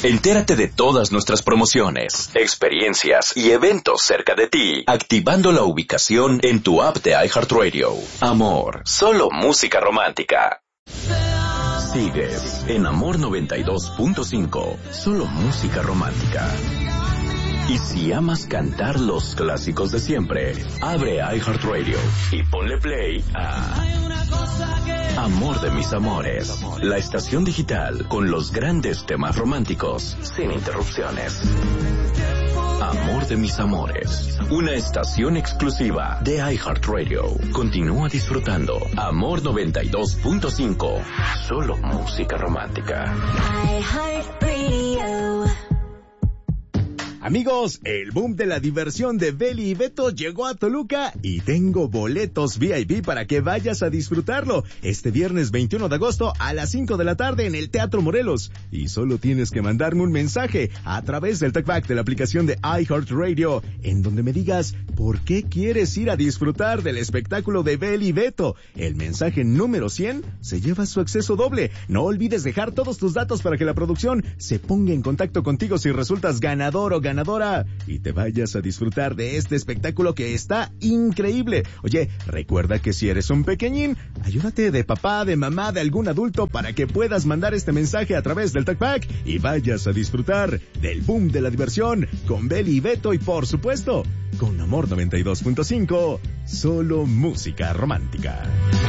Entérate de todas nuestras promociones, experiencias y eventos cerca de ti, activando la ubicación en tu app de iHeartRadio. Amor, solo música romántica. Sigues en Amor 92.5, solo música romántica. Y si amas cantar los clásicos de siempre, abre iHeartRadio y ponle play a Amor de mis amores, la estación digital con los grandes temas románticos, sin interrupciones. Amor de mis amores, una estación exclusiva de iHeartRadio. Continúa disfrutando Amor 92.5, solo música romántica. iHeartRadio. Amigos, el boom de la diversión de Beli y Beto llegó a Toluca y tengo boletos VIP para que vayas a disfrutarlo este viernes 21 de agosto a las 5 de la tarde en el Teatro Morelos. Y solo tienes que mandarme un mensaje a través del talkback de la aplicación de iHeartRadio, en donde me digas por qué quieres ir a disfrutar del espectáculo de Beli y Beto. El mensaje número 100 se lleva su acceso doble. No olvides dejar todos tus datos para que la producción se ponga en contacto contigo si resultas ganador o ganadora y te vayas a disfrutar de este espectáculo que está increíble. Oye, recuerda que si eres un pequeñín, ayúdate de papá, de mamá, de algún adulto para que puedas mandar este mensaje a través del talkback y vayas a disfrutar del boom de la diversión con Beli y Beto y por supuesto con Amor 92.5, solo música romántica.